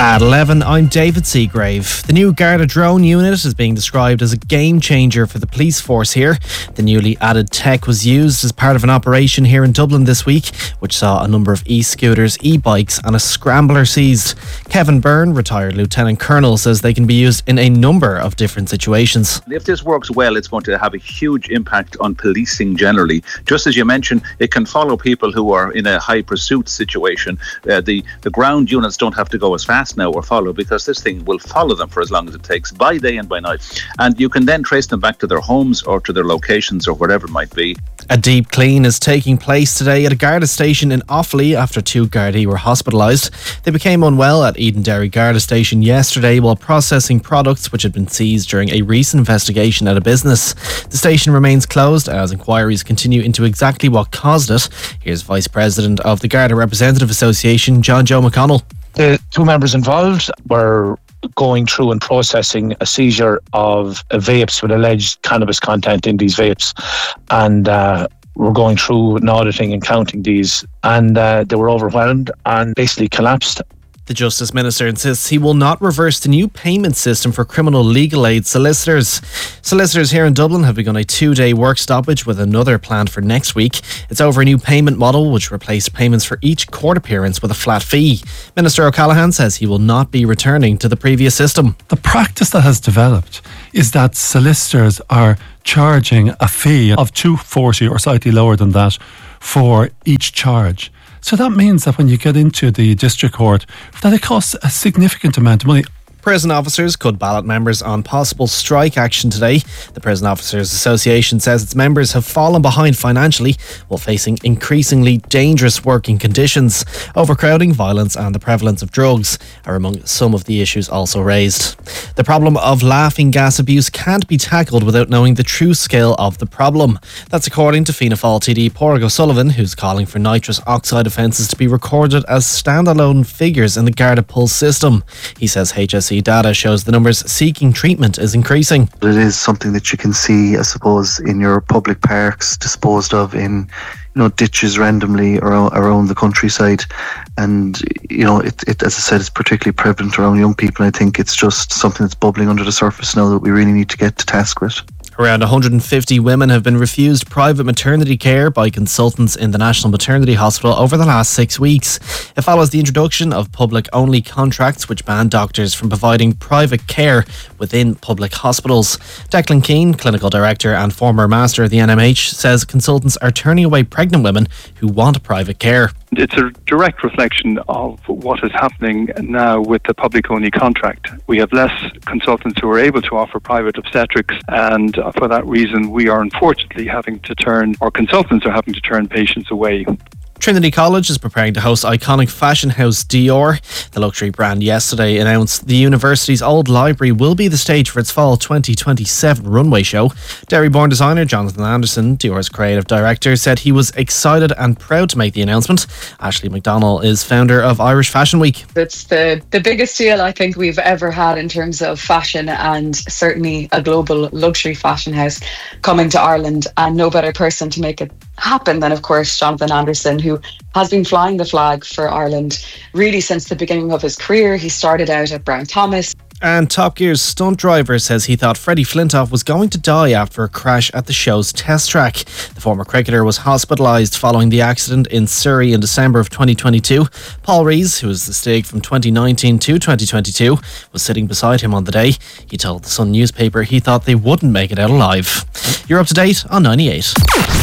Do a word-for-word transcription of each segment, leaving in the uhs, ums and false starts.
At eleven, I'm David Seagrave. The new Garda drone unit is being described as a game changer for the police force here. The newly added tech was used as part of an operation here in Dublin this week, which saw a number of e-scooters, e-bikes and a scrambler seized. Kevin Byrne, retired Lieutenant Colonel, says they can be used in a number of different situations. If this works well, it's going to have a huge impact on policing generally. Just as you mentioned, it can follow people who are in a high pursuit situation. Uh, the, the ground units don't have to go as fast now or follow, because this thing will follow them for as long as it takes, by day and by night, and you can then trace them back to their homes or to their locations or whatever it might be. A deep clean is taking place today at a Garda station in Offaly after two Gardaí were hospitalised. They became unwell at Edenderry Garda station yesterday while processing products which had been seized during a recent investigation at a business. The station remains closed as inquiries continue into exactly what caused it. Here's Vice President of the Garda Representative Association, John Joe McConnell. The two members involved were going through and processing a seizure of vapes with alleged cannabis content in these vapes, and uh, we're going through and auditing and counting these, and uh, they were overwhelmed and basically collapsed. The Justice Minister insists he will not reverse the new payment system for criminal legal aid solicitors. Solicitors here in Dublin have begun a two-day work stoppage with another planned for next week. It's over a new payment model which replaced payments for each court appearance with a flat fee. Minister O'Callaghan says he will not be returning to the previous system. The practice that has developed is that solicitors are charging a fee of two forty or slightly lower than that for each charge. So that means that when you get into the district court, that it costs a significant amount of money. Prison officers could ballot members on possible strike action today. The Prison Officers Association says its members have fallen behind financially while facing increasingly dangerous working conditions. Overcrowding, violence and the prevalence of drugs are among some of the issues also raised. The problem of laughing gas abuse can't be tackled without knowing the true scale of the problem. That's according to Fianna Fáil T D Pádraig O'Sullivan, who's calling for nitrous oxide offences to be recorded as standalone figures in the Garda Pulse system. He says H S E data shows the numbers seeking treatment is increasing. It is something that you can see, I suppose, in your public parks, disposed of in, you know, ditches randomly around, around the countryside. And, you know, it, it, as I said, it's particularly prevalent around young people. I think it's just something that's bubbling under the surface now that we really need to get to task with. Around one hundred fifty women have been refused private maternity care by consultants in the National Maternity Hospital over the last six weeks. It follows the introduction of public-only contracts which ban doctors from providing private care within public hospitals. Declan Keane, Clinical Director and former Master of the N M H, says consultants are turning away pregnant women who want private care. It's a direct reflection of what is happening now with the public-only contract. We have less consultants who are able to offer private obstetrics, and for that reason we are unfortunately having to turn, or consultants are having to turn patients away. Trinity College is preparing to host iconic fashion house Dior. The luxury brand yesterday announced the university's old library will be the stage for its fall twenty twenty-seven runway show. Derry-born designer Jonathan Anderson, Dior's creative director, said he was excited and proud to make the announcement. Ashley McDonnell is founder of Irish Fashion Week. It's the, the biggest deal I think we've ever had in terms of fashion, and certainly a global luxury fashion house coming to Ireland, and no better person to make it happen than, of course, Jonathan Anderson, who has been flying the flag for Ireland really since the beginning of his career. He started out at Brown Thomas. And Top Gear's stunt driver says he thought Freddie Flintoff was going to die after a crash at the show's test track. The former cricketer was hospitalised following the accident in Surrey in December of twenty twenty-two. Paul Rees, who was the Stig from twenty nineteen to twenty twenty-two, was sitting beside him on the day. He told the Sun newspaper he thought they wouldn't make it out alive. You're up to date on ninety-eight.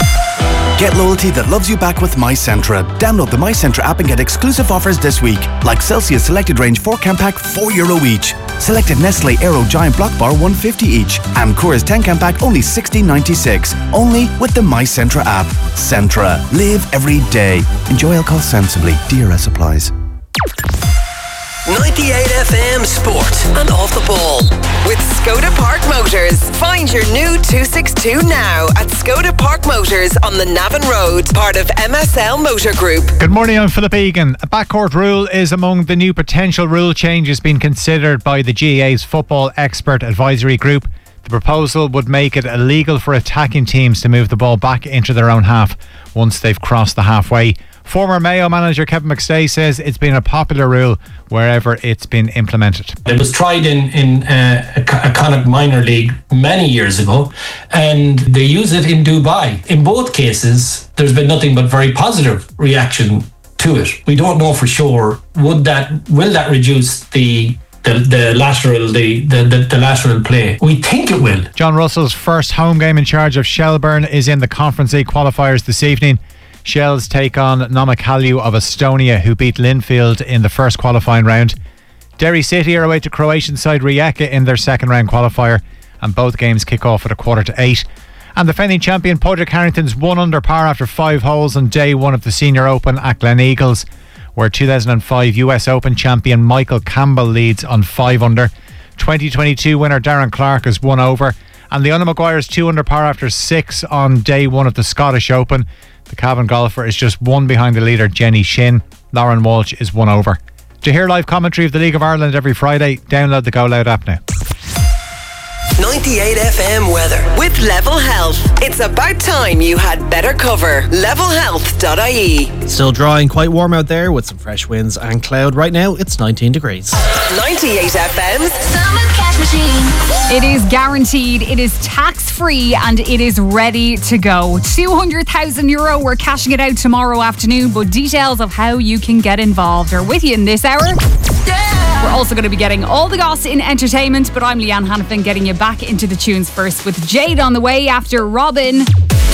Get loyalty that loves you back with MyCentra. Download the MyCentra app and get exclusive offers this week, like Celsius Selected Range four can pack four euro each. Selected Nestle Aero Giant Block Bar one fifty each. And Coors ten can pack only sixteen ninety-six. Only with the MyCentra app. Centra. Live every day. Enjoy alcohol sensibly. D R S applies. ninety-eight F M Sport and Off the Ball with Skoda Park Motors. Find your new two sixty-two now at Skoda Park Motors on the Navan Road, part of M S L Motor Group. Good morning, I'm Philip Egan. A backcourt rule is among the new potential rule changes being considered by the G A A's Football Expert Advisory Group. The proposal would make it illegal for attacking teams to move the ball back into their own half once they've crossed the halfway. Former Mayo manager Kevin McStay says it's been a popular rule wherever it's been implemented. It was tried in, in uh, a, a Connacht minor league many years ago, and they use it in Dubai. In both cases, there's been nothing but very positive reaction to it. We don't know for sure. Would that will that reduce the The, the lateral the, the, the, the lateral play? We think it will. John Russell's first home game in charge of Shelburne is in the Conference League qualifiers this evening. Shells take on Nomakalju of Estonia, who beat Linfield in the first qualifying round. Derry City are away to Croatian side Rijeka in their second round qualifier, and both games kick off at a quarter to eight. And defending champion Padraig Harrington's one under par after five holes on day one of the Senior Open at Glen Eagles, where two thousand five U S Open champion Michael Campbell leads on five under. twenty twenty-two winner Darren Clark is one over, and Leona Maguire's two under par after six on day one of the Scottish Open. The Cavan golfer is just one behind the leader Jenny Shin. Lauren Walsh is one over. To hear live commentary of the League of Ireland every Friday, download the Go Loud app now. ninety-eight F M weather with Level Health. It's about time you had better cover. level health dot I E. Still dry and quite warm out there with some fresh winds and cloud. Right now it's nineteen degrees. ninety-eight F M's Summer Cash Machine. It is guaranteed, it is tax free, and it is ready to go. two hundred thousand euro. We're cashing it out tomorrow afternoon, but details of how you can get involved are with you in this hour. Yeah. We're also going to be getting all the goss in entertainment, but I'm Leanne Hannafin getting you back into the tunes first with Jade on the way after Robin.